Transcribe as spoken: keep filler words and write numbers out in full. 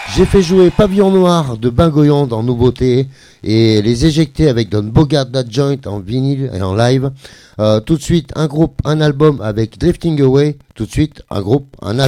J'ai fait jouer Pavillon Noir de Bingoyan dans Nouveauté et les éjecter avec Don Bogart That Joint en vinyle et en live. Euh, tout de suite un groupe, un album avec Drifting Away. Tout de suite un groupe, un album.